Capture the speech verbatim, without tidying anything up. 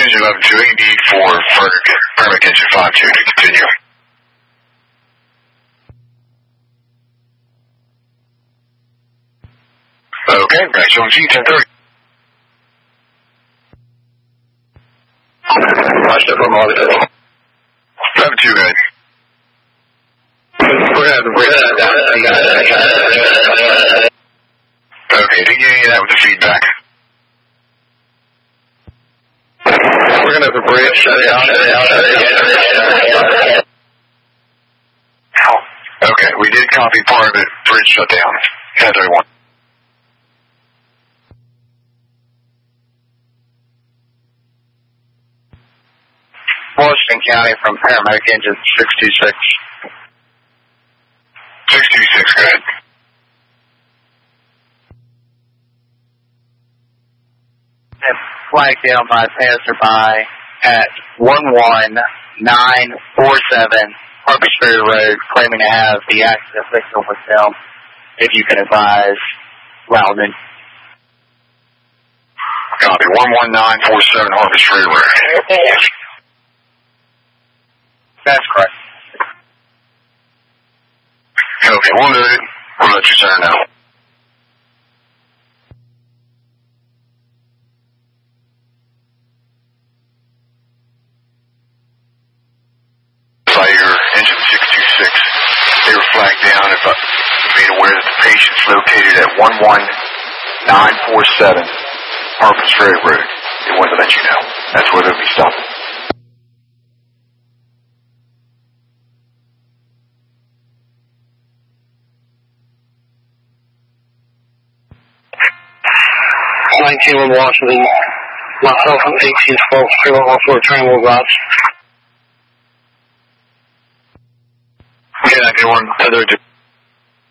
Engine eleven two, A D for Paramedic Engine five two to continue. Okay, back to O G ten thirty. Watch the from all the eleven two, good. We're gonna, we're gonna, okay, didn't get any of that with the feedback. We're gonna have a bridge shut it down, shut it down, shut it down. Okay, we did copy part of it, bridge shut down. ten thirty-one. Washington County from Paramedic Engine six two six. six two six, go ahead. Flagged down by passerby at one one nine four seven Harvest Ferry Road, claiming to have the accident victim with them. If you can advise Loudon. Copy, one one nine four seven Harvest Ferry Road. That's correct. Okay, we'll do it. We'll let you sir know. Fire engine six two six. They were flagged down if I made aware that the patient's located at one one nine four seven Harvest Ferry Road. They wanted to let you know. That's where they'll be stopping. nineteen one Washington, myself and eighteen twelve, three one one four, train will route. Okay, ninety-one, other